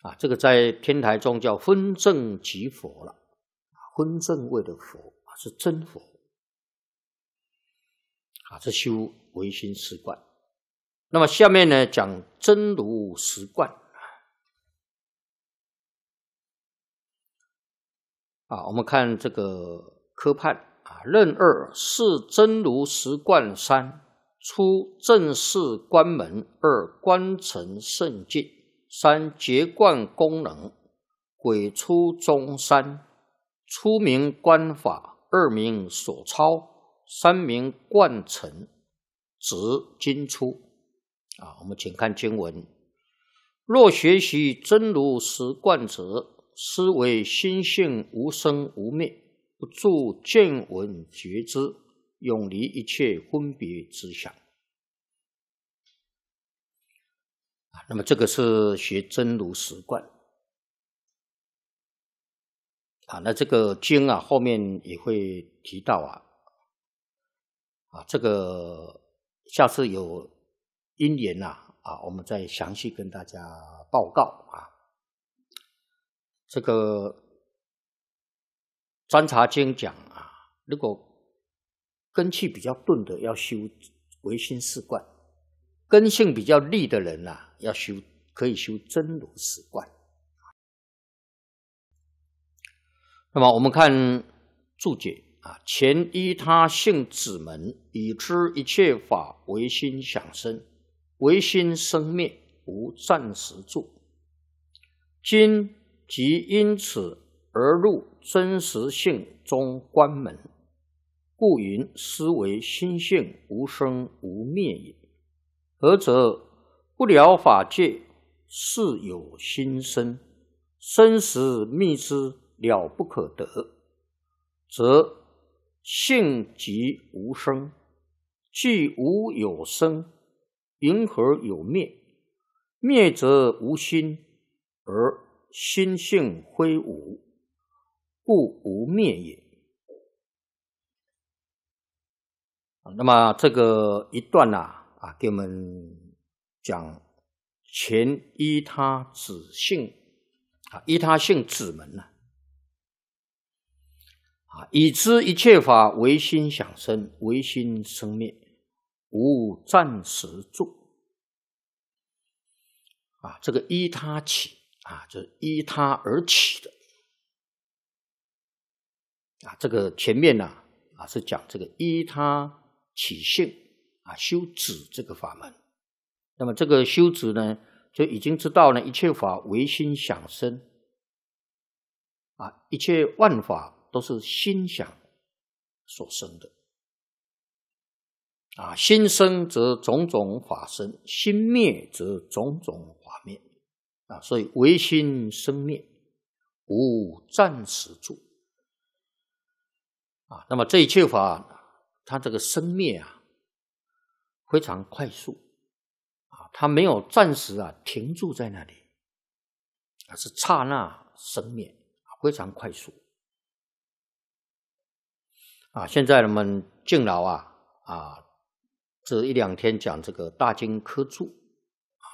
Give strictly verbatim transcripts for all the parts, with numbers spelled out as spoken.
啊，这个在天台宗叫分正即佛了，分正位的佛啊是真佛啊，这修唯心实观。那么下面呢讲真如实观啊，我们看这个科判啊，任二是真如实观三，出正式观门，二观成圣境，三觉观功能，鬼出中三，初名观法，二名所超，三名观成，直经出。啊，我们请看经文：若学习真如实观者，思为心性无生无灭，不住见闻觉知，永离一切分别之想。那么这个是学真如实观啊。那这个经啊，后面也会提到啊，啊，这个下次有因缘啊，啊，我们再详细跟大家报告啊。这个观察经讲啊，如果根气比较钝的，要修唯心是观。根性比较利的人啊，要修可以修真如实观。那么我们看注解啊，前依他性指门，已知一切法唯心想生，唯心生灭，无暂时住。今即因此而入真实性中观门，故云思为心性无生无灭也。何则？不了法界，是有心生，生时觅之，了不可得，则性即无生，既无有生，云何有灭？灭则无心，而心性非无，故无灭也。那么这个一段啊。啊，给我们讲前依他指性啊，依他性指门呢啊，已知一切法唯心想生，唯心生灭，无暂时住啊。这个依他起啊，就是依他而起的啊。这个前面呢 啊, 啊是讲这个依他起性。啊，修止这个法门，那么这个修止呢，就已经知道呢，一切法唯心想生，啊，一切万法都是心想所生的，啊，心生则种种法生，心灭则种种法灭，啊，所以唯心生灭，无暂时住，啊，那么这一切法，它这个生灭啊。非常快速啊，它没有暂时啊停住在那里，而是刹那生灭，非常快速啊。现在我们敬老啊啊，这一两天讲这个大经科注啊，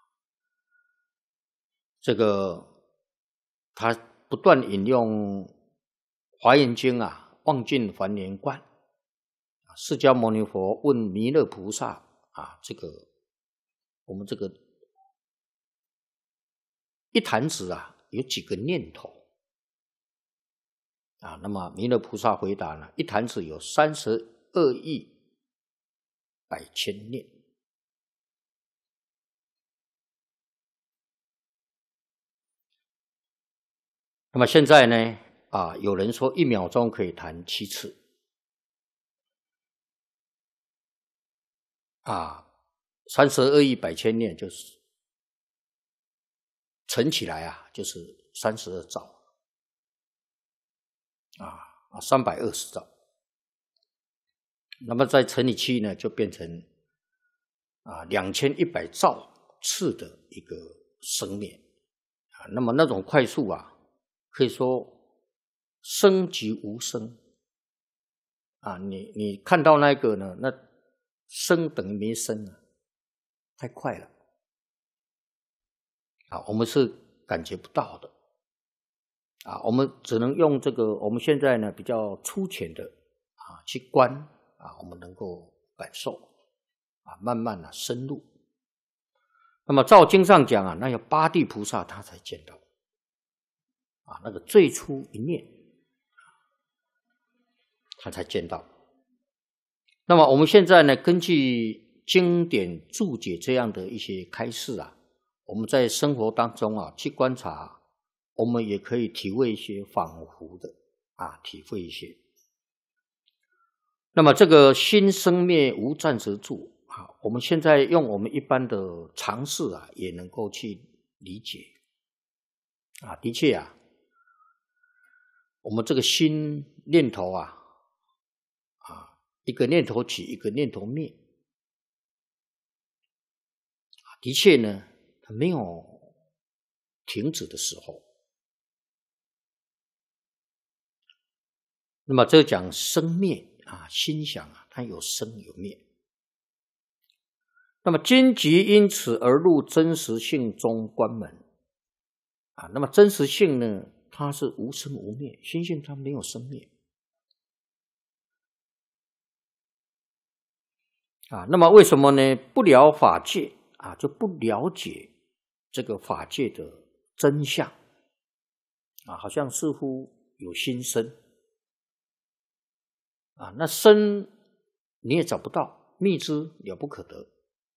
这个他不断引用华严经啊，望尽还原观。释迦牟尼佛问弥勒菩萨啊，这个我们这个一弹指啊有几个念头啊？那么弥勒菩萨回答呢，一弹指有三十二亿百千念。那么现在呢啊，有人说一秒钟可以弹七次。啊，三十二亿百千念就是乘起来啊，就是三十二兆啊，三百二十兆。那么再乘以七呢，就变成啊两千一百兆次的一个生灭啊。那么那种快速啊，可以说生即无生啊。你你看到那个呢，那生等于没生啊，太快了。啊，我们是感觉不到的啊，我们只能用这个我们现在呢比较粗浅的啊去观啊，我们能够感受啊，慢慢的深入。那么照经上讲啊，那要八地菩萨他才见到啊，那个最初一念他才见到。那么我们现在呢，根据经典注解这样的一些开示啊，我们在生活当中啊去观察，我们也可以体会一些恍惚的啊，体会一些。那么这个心生灭无暂时住啊，我们现在用我们一般的常识啊，也能够去理解啊。的确啊，我们这个心念头啊，啊，一个念头起，一个念头灭，的确呢，它没有停止的时候。那么这讲生灭啊，心想啊，它有生有灭。那么今即因此而入真实性中关门啊。那么真实性呢，它是无生无灭，心性它没有生灭啊。那么为什么呢？不了法界啊，就不了解这个法界的真相啊，好像似乎有心生啊，那生你也找不到，觅之了不可得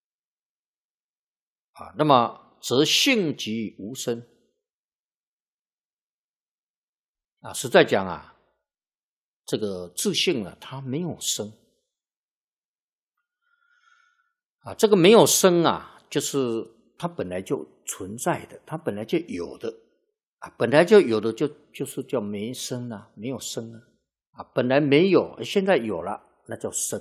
啊。那么则性即无生啊，实在讲啊，这个自性呢，它没有生啊，这个没有生啊，就是它本来就存在的，它本来就有的啊，本来就有的就就是叫没生啊，没有生啊，啊，本来没有，现在有了，那叫生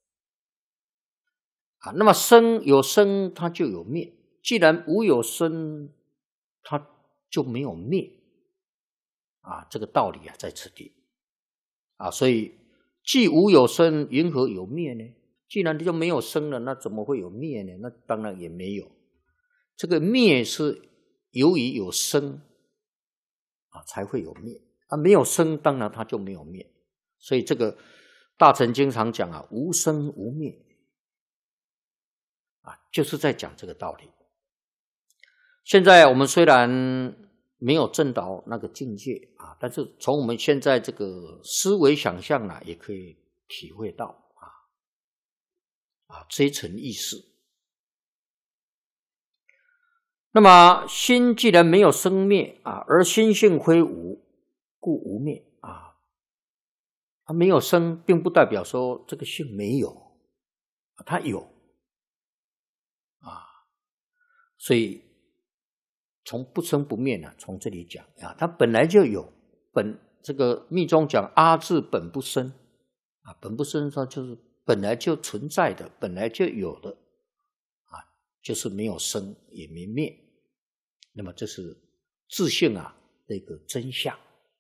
啊。那么生有生，它就有灭；既然无有生，它就没有灭啊。这个道理啊，在此地啊，所以既无有生，云何有灭呢？既然就没有生了，那怎么会有灭呢？那当然也没有。这个灭是由于有生啊，才会有灭啊，没有生，当然它就没有灭。所以这个大乘经常讲啊，无生无灭啊，就是在讲这个道理。现在我们虽然没有证到那个境界啊，但是从我们现在这个思维想象啊，也可以体会到啊啊这一层意思。那么心既然没有生灭啊，而心性非无，故无灭啊。它没有生，并不代表说这个性没有，它有啊。所以从不生不灭呢，从这里讲啊，它本来就有。本这个密宗讲阿字本不生啊，本不生它就是本来就存在的，本来就有的啊，就是没有生也没灭。那么这是自性啊的一个真相。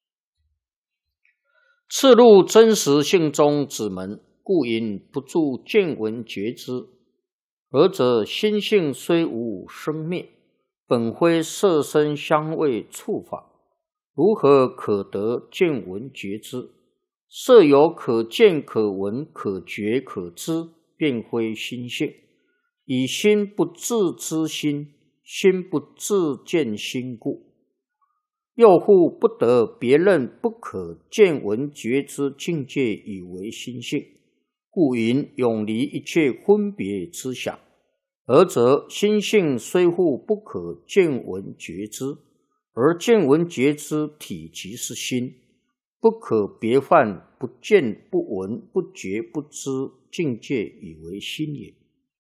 次入真实性中之门，故因不住见闻觉知。而则心性虽无生灭，本非色声香味触法，如何可得见闻觉知？色有可见可闻可觉可知，便非心性。以心不自知心，心不自见心故。又复不得别人不可见闻觉知境界以为心性，故云永离一切分别之想。而则心性虽复不可见闻觉知，而见闻觉知体即是心，不可别犯不见不闻不觉不知境界以为心也。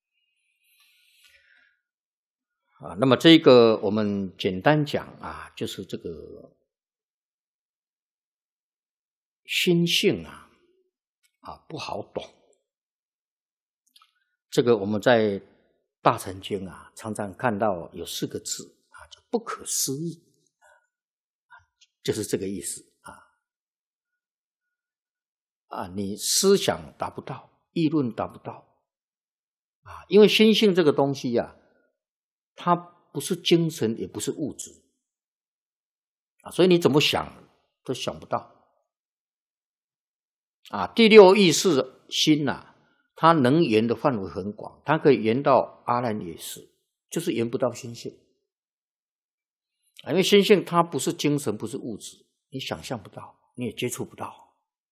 啊，那么这个我们简单讲啊，就是这个心性啊，啊不好懂。这个我们在大乘经啊，常常看到有四个字啊，叫不可思议，就是这个意思啊。啊，你思想达不到，议论达不到啊，因为心性这个东西啊，它不是精神，也不是物质啊，所以你怎么想都想不到。啊，第六意识心啊，它能缘的范围很广，它可以缘到阿赖耶识，就是缘不到心性。啊，因为心性它不是精神，不是物质，你想象不到，你也接触不到。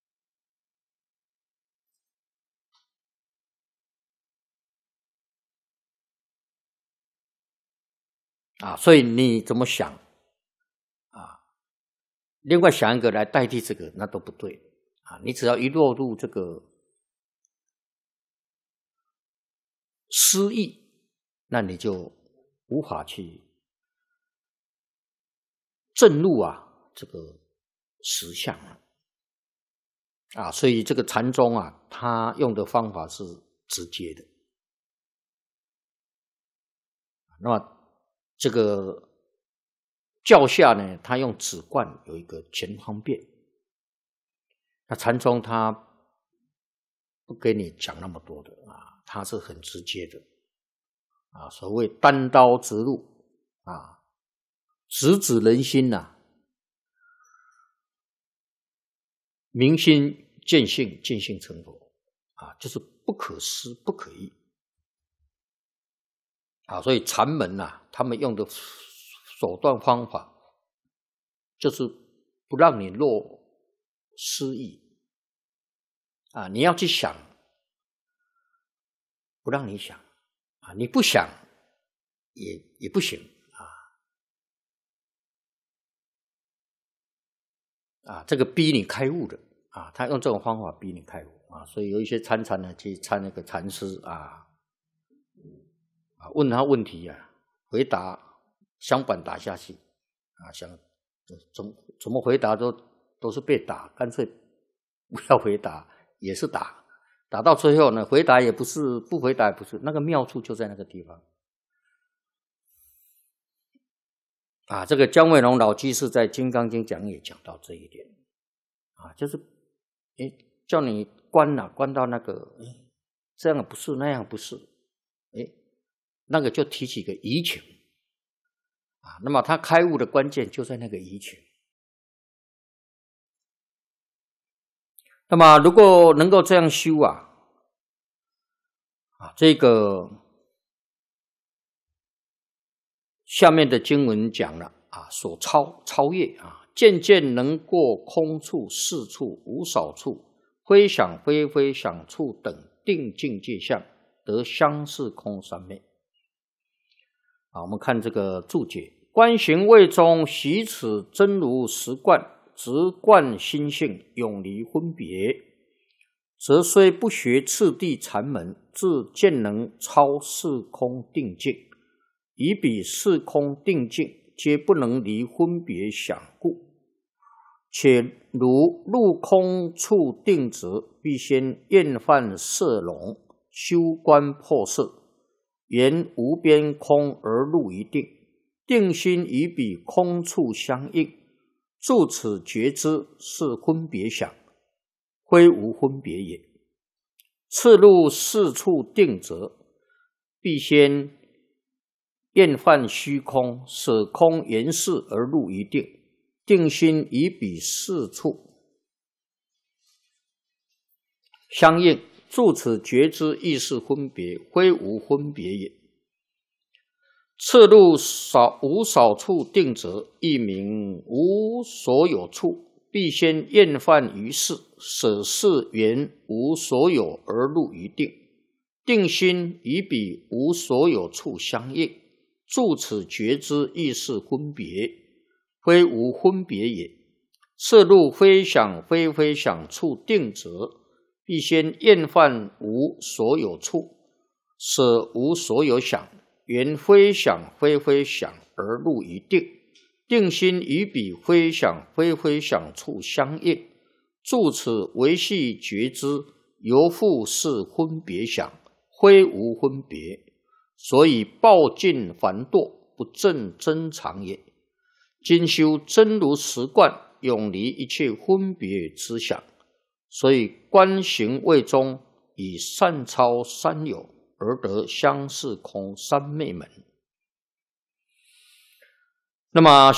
啊，所以你怎么想啊？另外想一个来代替这个，那都不对啊！你只要一落入这个失意，那你就无法去证入啊这个实相啊！啊，所以这个禅宗啊，他用的方法是直接的。那么这个教下呢，他用止观有一个全方便。那禅宗他不给你讲那么多的啊，他是很直接的啊。所谓单刀直入啊，直指人心呐、啊，明心见性，见性成佛啊，就是不可思不可议啊。所以禅门呐、啊，他们用的手段方法，就是不让你落失意啊，你要去想，不让你想啊，你不想也也不行啊啊，这个逼你开悟的啊，他用这种方法逼你开悟啊，所以有一些参禅呢，去参那个禅师啊，啊问他问题啊，回答相反打下去啊，想怎怎么回答都都是被打，干脆不要回答也是打，打到最后呢，回答也不是，不回答也不是，那个妙处就在那个地方。啊，这个姜维龙老居士在《金刚经》讲也讲到这一点啊，就是诶叫你关啊，关到那个诶这样不是，那样不是，诶那个就提起一个疑情啊，那么他开悟的关键就在那个疑情。那么如果能够这样修啊，啊这个下面的经文讲了啊，所超超越啊，渐渐能过空处、事处、无少处、非想非非想处等定境界相，得相似空三昧。啊，我们看这个注解：观行位中，习此真如实观，直观心性，永离分别，则虽不学次第禅门，自渐能超四空定境。以彼四空定境，皆不能离分别想故。且如入空处定执，必先厌烦色聋，修观破色，缘无边空而入一定，定心与彼空处相应，住此觉知是分别想，非无分别也。次入四处定执，必先厌烦虚空，舍空言事而入一定，定心与彼四处相应，住此觉知亦是分别，非无分别也。次入少无少处定执，亦名无所有处，必先厌烦于事，舍事缘无所有而入一定，定心与彼无所有处相应，住此觉知亦是分别，非无分别也。次入非想非非想处定执，必先厌烦无所有处，舍无所有想，缘非想非非想而入一定，定心与彼非想非非想处相应，住此维系觉知，犹复是分别想，非无分别，所以暴尽繁堕，不正真常也。今修真如实观，永离一切分别之想，所以观行位中，以善超三有，而得相似空三昧门。那么